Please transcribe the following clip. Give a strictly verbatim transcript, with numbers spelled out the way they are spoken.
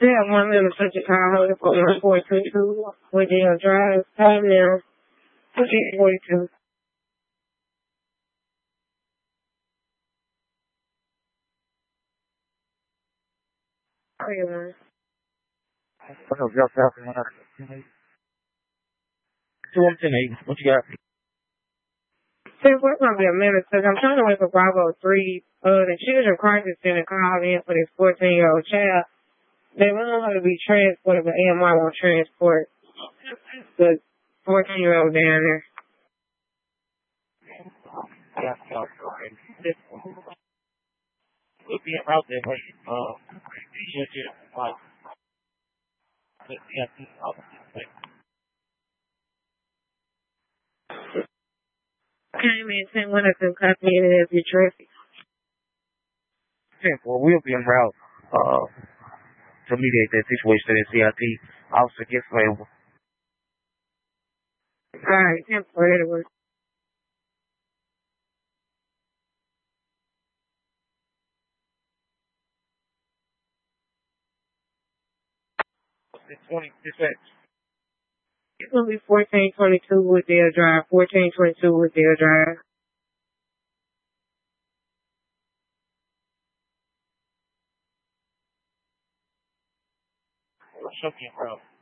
Yeah, one little such a car holder for one four two two with the drive time now. forty-two. Oh, yeah, man. What's up, y'all? Two one ten eight. What you got? See, what's gonna be a minute? Because I'm trying to wait for Bravo three. Uh, the Children Crisis Center called in for this fourteen year old child. They want her to be transported, but A M I won't transport the fourteen year old down there. Yeah, yeah, okay. We'll be out there, but, uh, just, just, like, yeah, Came in, sent one of them copy it as your traffic. well, we'll be en route, uh, to mediate that situation at C I T. Officer gets available. Alright, ten for it work. twenty, dispatch. It's gonna be fourteen twenty-two Wooddale Drive, fourteen twenty-two Wooddale Drive. What's up, bro?